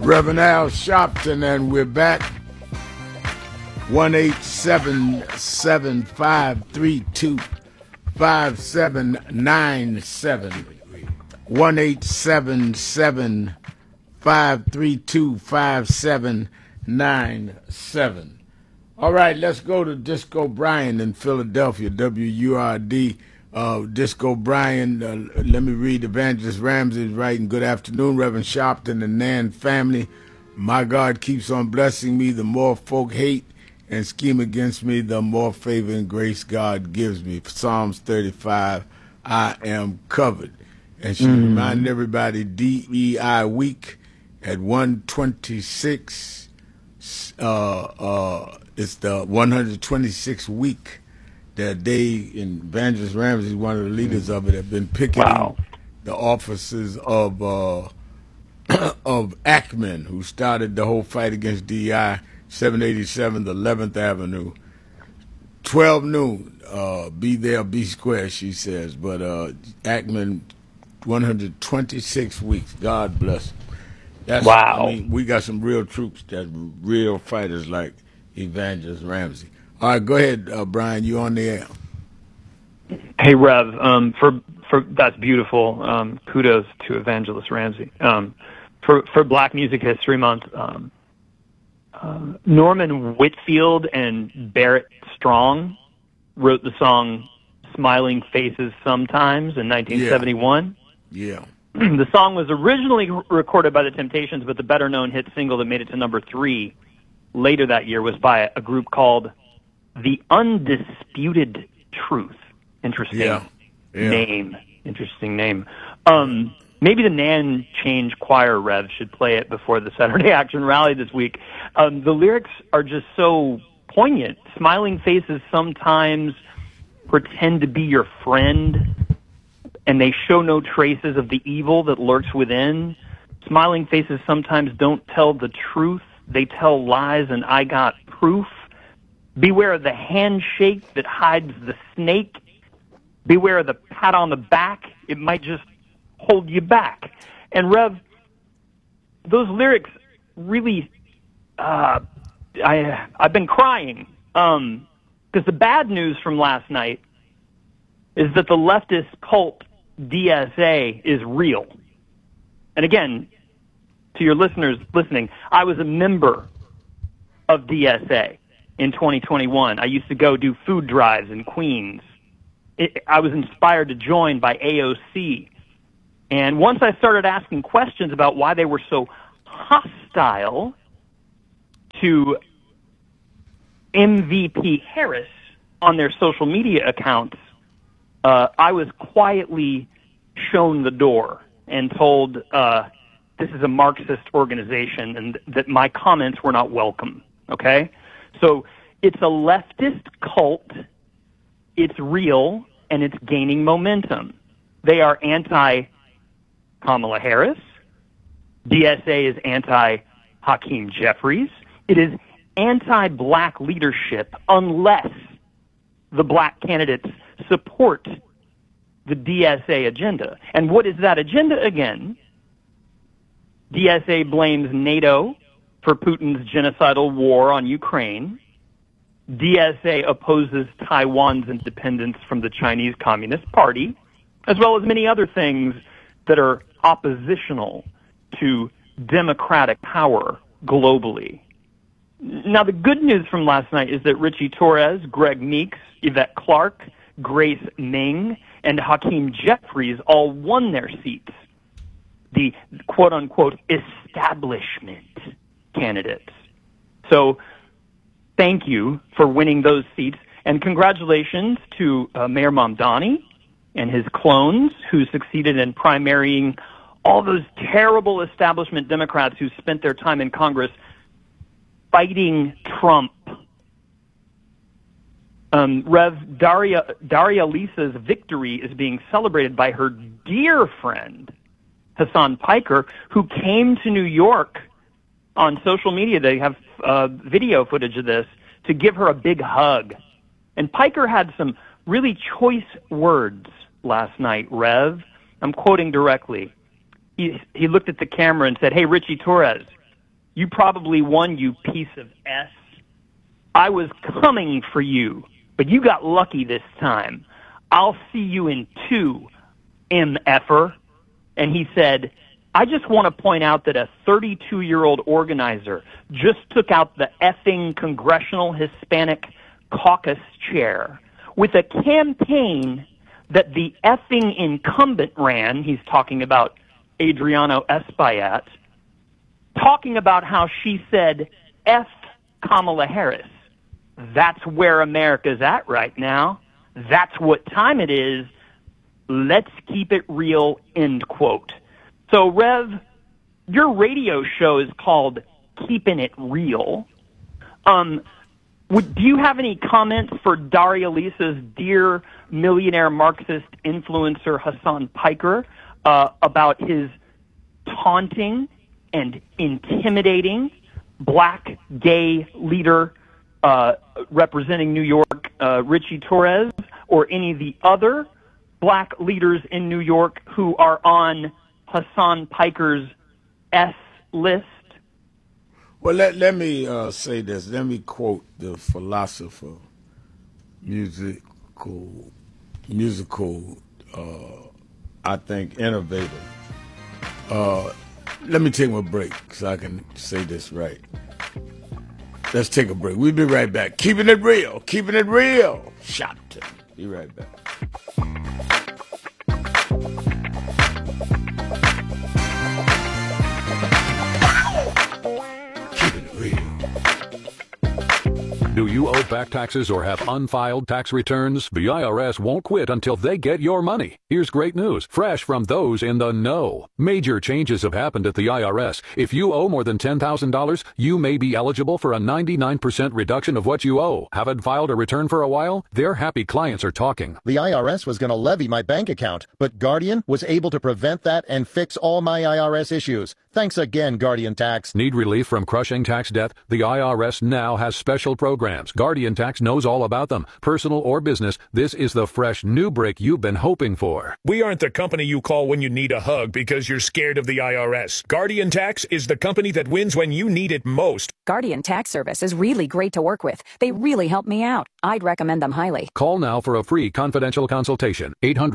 Reverend Al Sharpton, and we're back. 1-877-532-5797. 1-877-532-5797. All right, let's go to Disco Brian in Philadelphia, WURD. Disco Brian, let me read Evangelist Ramsey's writing. Good afternoon, Reverend Sharpton and Nan family. My God keeps on blessing me. The more folk hate and scheme against me, the more favor and grace God gives me. Psalms 35, I am covered. And she reminded everybody DEI week at 126. It's the 126th week that they, in Evangelist Ramsey, one of the leaders of it, have been picketing the offices of Ackman, who started the whole fight against DEI, 787 the 11th Avenue. 12 noon, be there, be square, she says. But Ackman, 126 weeks. God bless. Wow. I mean, we got some real troops, that real fighters like Evangelist Ramsey. All right, go ahead, Brian. You on the air? Hey, Rev. For that's beautiful. Kudos to Evangelist Ramsey. For Black Music History Month, Norman Whitfield and Barrett Strong wrote the song "Smiling Faces Sometimes" in 1971. Yeah. The song was originally recorded by the Temptations, but the better-known hit single that made it to number 3 later that year was by a group called The Undisputed Truth. Interesting name. Interesting name. Maybe the Nan Change Choir, Rev, should play it before the Saturday Action Rally this week. The lyrics are just so poignant. Smiling faces sometimes pretend to be your friend, and they show no traces of the evil that lurks within. Smiling faces sometimes don't tell the truth. They tell lies, and I got proof. Beware of the handshake that hides the snake. Beware of the pat on the back. It might just hold you back. And Rev, those lyrics really, I've been crying. Because the bad news from last night is that the leftist cult DSA is real. And again, to your listeners listening, I was a member of DSA in 2021. I used to go do food drives in Queens. I was inspired to join by AOC. And once I started asking questions about why they were so hostile to MVP Harris on their social media accounts, I was quietly shown the door and told this is a Marxist organization and that my comments were not welcome, okay? So it's a leftist cult, it's real, and it's gaining momentum. They are anti-Kamala Harris. DSA is anti-Hakeem Jeffries. It is anti-black leadership unless the black candidates support the DSA agenda. And what is that agenda again? DSA blames NATO for Putin's genocidal war on Ukraine. DSA opposes Taiwan's independence from the Chinese Communist Party, as well as many other things that are oppositional to democratic power globally. Now, the good news from last night is that Richie Torres, Greg Meeks, Yvette Clarke, Grace Ming, and Hakeem Jeffries all won their seats. The quote-unquote establishment candidates. So thank you for winning those seats, and congratulations to Mayor Mamdani and his clones who succeeded in primarying all those terrible establishment Democrats who spent their time in Congress fighting Trump. Rev, Daria Lisa's victory is being celebrated by her dear friend, Hassan Piker, who came to New York on social media. They have video footage of this to give her a big hug. And Piker had some really choice words last night, Rev. I'm quoting directly. He looked at the camera and said, "Hey, Richie Torres, You probably won, you piece of S. I was coming for you, but you got lucky this time. I'll see you in 2, MFer. And he said, I just want to point out that a 32-year-old organizer just took out the effing Congressional Hispanic Caucus chair with a campaign that the effing incumbent ran. He's talking about Adriano Espaillat, talking about how she said, F Kamala Harris. That's where America's at right now. That's what time it is. Let's keep it real, end quote. So, Rev, your radio show is called Keeping It Real. Do you have any comments for Daria Lisa's dear millionaire Marxist influencer Hassan Piker about his taunting and intimidating black gay leader representing New York, Richie Torres, or any of the other black leaders in New York who are on Hassan Piker's S list? Well, let me say this. Let me quote the philosopher, musical, I think, innovator. Let me take my break so I can say this right. Let's take a break. We'll be right back. Keeping it real. Keeping it real. Shopton. Be right back. Do you owe back taxes or have unfiled tax returns? The IRS won't quit until they get your money. Here's great news, fresh from those in the know. Major changes have happened at the IRS. If you owe more than $10,000, you may be eligible for a 99% reduction of what you owe. Haven't filed a return for a while? Their happy clients are talking. The IRS was going to levy my bank account, but Guardian was able to prevent that and fix all my IRS issues. Thanks again, Guardian Tax. Need relief from crushing tax debt? The IRS now has special programs. Guardian Tax knows all about them. Personal or business, this is the fresh new break you've been hoping for. We aren't the company you call when you need a hug because you're scared of the IRS. Guardian Tax is the company that wins when you need it most. Guardian Tax Service is really great to work with. They really help me out. I'd recommend them highly. Call now for a free confidential consultation.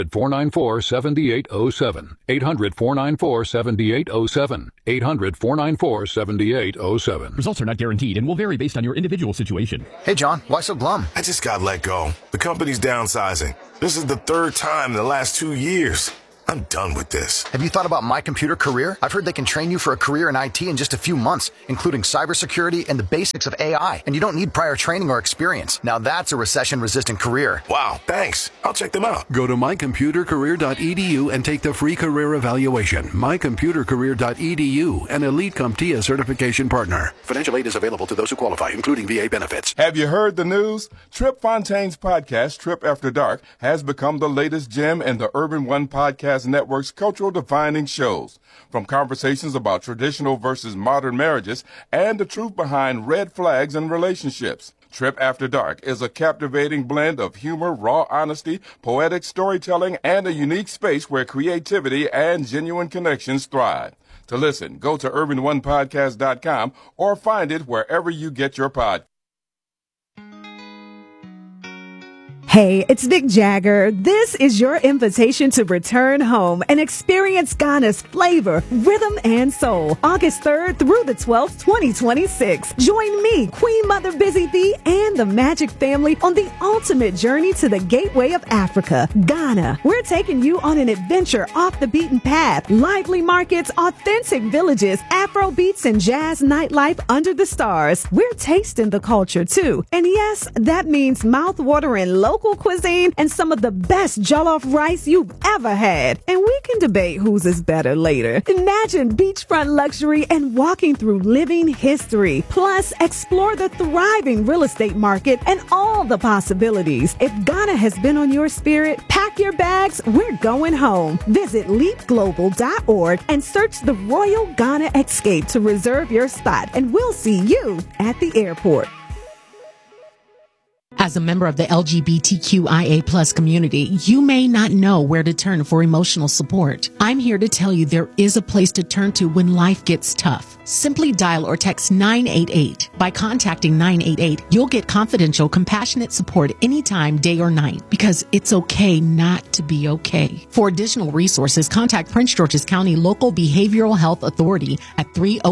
800-494-7807. 800-494-7807. 800-494-7807. Results are not guaranteed and will vary based on your individual situation. Hey, John, why so glum? I just got let go. The company's downsizing. This is the 3rd time in the last 2 years. I'm done with this. Have you thought about My Computer Career? I've heard they can train you for a career in IT in just a few months, including cybersecurity and the basics of AI. And you don't need prior training or experience. Now that's a recession-resistant career. Wow, thanks. I'll check them out. Go to mycomputercareer.edu and take the free career evaluation. Mycomputercareer.edu, an Elite CompTIA certification partner. Financial aid is available to those who qualify, including VA benefits. Have you heard the news? Trip Fontaine's podcast, Trip After Dark, has become the latest gem in the Urban One Podcast Network's cultural defining shows. From conversations about traditional versus modern marriages and the truth behind red flags in relationships. Trip After Dark is a captivating blend of humor, raw honesty, poetic storytelling, and a unique space where creativity and genuine connections thrive. To listen, go to urbanonepodcast.com or find it wherever you get your podcast. Hey, it's Mick Jagger. This is your invitation to return home and experience Ghana's flavor, rhythm, and soul. August 3rd through the 12th, 2026. Join me, Queen Mother Busy Bee, and the Magic Family on the ultimate journey to the gateway of Africa, Ghana. We're taking you on an adventure off the beaten path. Lively markets, authentic villages, Afro beats, and jazz nightlife under the stars. We're tasting the culture, too. And yes, that means mouth-watering local cuisine and some of the best jollof rice you've ever had. And we can debate whose is better later. Imagine beachfront luxury and walking through living history. Plus, explore the thriving real estate market and all the possibilities. If Ghana has been on your spirit, pack your bags. We're going home. Visit leapglobal.org and search the Royal Ghana Escape to reserve your spot. And we'll see you at the airport. As a member of the LGBTQIA+ community, you may not know where to turn for emotional support. I'm here to tell you there is a place to turn to when life gets tough. Simply dial or text 988. By contacting 988, you'll get confidential, compassionate support anytime, day or night, because it's okay not to be okay. For additional resources, contact Prince George's County Local Behavioral Health Authority at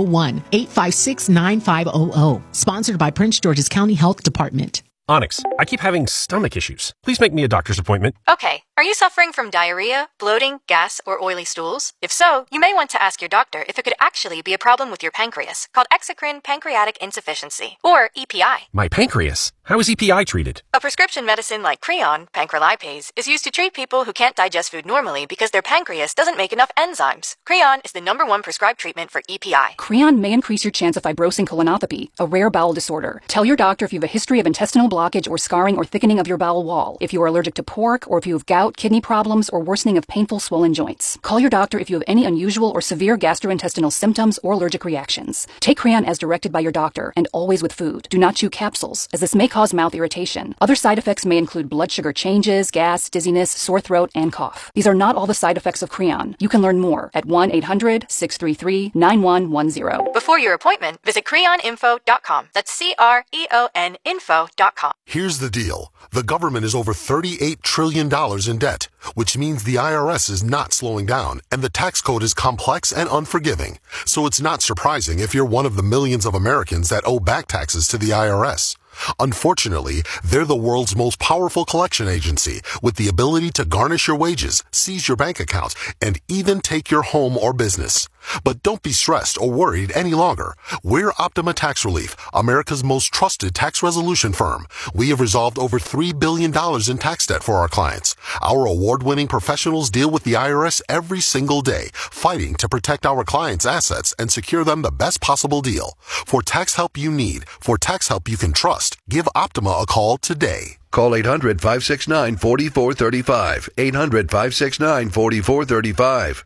301-856-9500. Sponsored by Prince George's County Health Department. Onyx, I keep having stomach issues. Please make me a doctor's appointment. Okay. Are you suffering from diarrhea, bloating, gas, or oily stools? If so, you may want to ask your doctor if it could actually be a problem with your pancreas, called exocrine pancreatic insufficiency, or EPI. My pancreas? How is EPI treated? A prescription medicine like Creon, pancrelipase, is used to treat people who can't digest food normally because their pancreas doesn't make enough enzymes. Creon is the #1 prescribed treatment for EPI. Creon may increase your chance of fibrosing colonopathy, a rare bowel disorder. Tell your doctor if you have a history of intestinal blockage or scarring or thickening of your bowel wall, if you are allergic to pork, or if you have gout, kidney problems, or worsening of painful swollen joints. Call your doctor if you have any unusual or severe gastrointestinal symptoms or allergic reactions. Take Creon as directed by your doctor, and always with food. Do not chew capsules, as this may cause mouth irritation. Other side effects may include blood sugar changes, gas, dizziness, sore throat, and cough. These are not all the side effects of Creon. You can learn more at 1-800-633-9110. Before your appointment, visit creoninfo.com. That's CREON info.com. Here's the deal. The government is over $38 trillion in debt, which means the IRS is not slowing down, and the tax code is complex and unforgiving. So it's not surprising if you're one of the millions of Americans that owe back taxes to the IRS. Unfortunately, they're the world's most powerful collection agency, with the ability to garnish your wages, seize your bank account, and even take your home or business. But don't be stressed or worried any longer. We're Optima Tax Relief, America's most trusted tax resolution firm. We have resolved over $3 billion in tax debt for our clients. Our award-winning professionals deal with the IRS every single day, fighting to protect our clients' assets and secure them the best possible deal. For tax help you need, for tax help you can trust, give Optima a call today. Call 800-569-4435. 800-569-4435.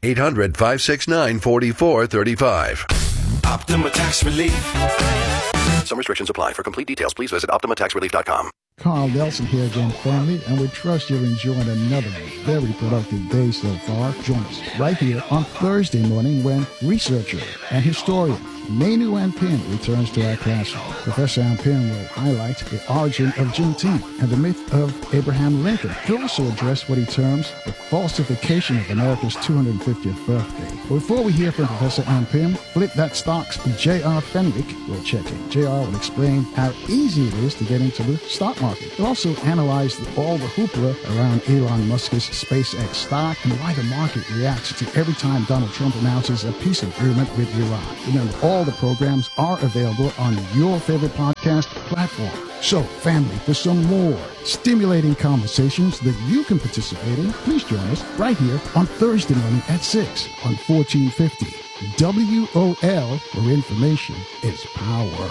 800-569-4435. Optima Tax Relief. Some restrictions apply. For complete details, please visit OptimaTaxRelief.com. Carl Nelson here again, family, and we trust you're enjoying another very productive day so far. Join us right here on Thursday morning when researcher and historian Manu Ampin returns to our classroom. Professor Ampin will highlight the origin of Juneteenth and the myth of Abraham Lincoln. He'll also address what he terms the falsification of America's 250th birthday. But before we hear from Professor Ampin, Flip That Stock's J.R. Fenwick will check in. J.R. will explain how easy it is to get into the stock market. He'll also analyze all the hoopla around Elon Musk's SpaceX stock and why the market reacts to every time Donald Trump announces a peace agreement with Iran. Remember, all the programs are available on your favorite podcast platform. So, family, for some more stimulating conversations that you can participate in, please join us right here on Thursday morning at 6 on 1450 WOL, where information is power.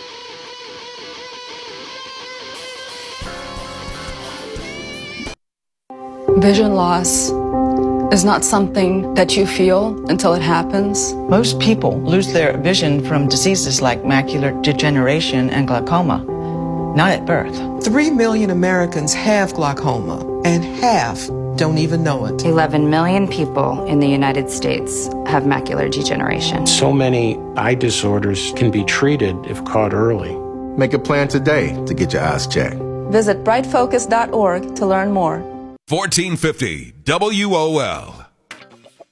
Vision loss is not something that you feel until it happens. Most people lose their vision from diseases like macular degeneration and glaucoma, not at birth. 3 million Americans have glaucoma, and half don't even know it. 11 million people in the United States have macular degeneration. So many eye disorders can be treated if caught early. Make a plan today to get your eyes checked. Visit brightfocus.org to learn more. 1450 WOL.